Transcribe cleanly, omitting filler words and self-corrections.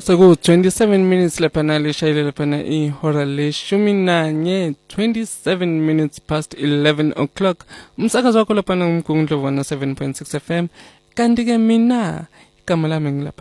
27 minutes laphana lishayile laphana ihora leshumi nanye 27 minutes past 11 o'clock. Umsakazo wakho laphana ngumgungundlovu 7.6 FM. Kanti ke mina igama lami ngilapha